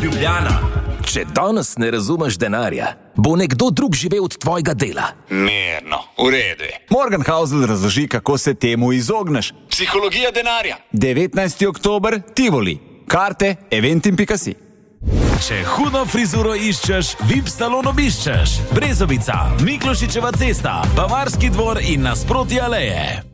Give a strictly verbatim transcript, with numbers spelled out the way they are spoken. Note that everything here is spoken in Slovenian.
Ljubljana. Če danes ne razumeš denarja, bo nekdo drug živel od tvojega dela. Mirno, v redu je. Morgenhausl razloži, kako se temu izogneš. Psihologija denarja. devetnajsti oktober, Tivoli. Karte eventim pika si. Če hudo frizuro iščeš, V I P salon obiščeš. Brezovica, Miklošičeva cesta, Bavarski dvor in nasproti Aleje.